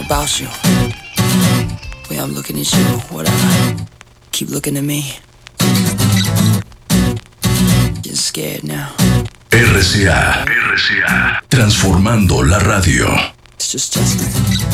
about you. Way I'm looking at you, whatever. Keep looking at me. Getting scared now. RCA. Transformando la radio. It's just Justin.